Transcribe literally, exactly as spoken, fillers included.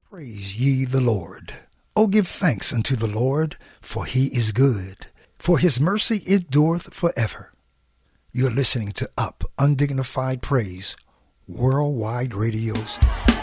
Praise ye the Lord. O give thanks unto the Lord, for he is good, for his mercy endureth forever. You're listening to Up Undignified Praise, Worldwide Radio Station.